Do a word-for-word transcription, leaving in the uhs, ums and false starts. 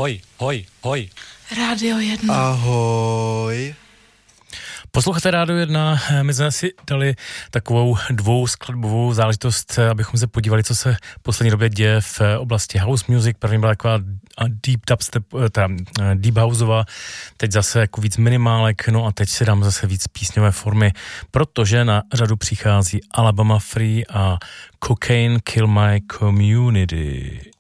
hoj, hoj, hoj. Rádio jedna. Ahoj. Posloucháte Rádio jedna, my jsme si dali takovou dvou skladbovou záležitost, abychom se podívali, co se v poslední době děje v oblasti house music. První byla taková deep dubstep, teda deep houseová, teď zase jako víc minimálek, no a teď si dám zase víc písňové formy, protože na řadu přichází Alabama Free a Cocaine Kill My Community.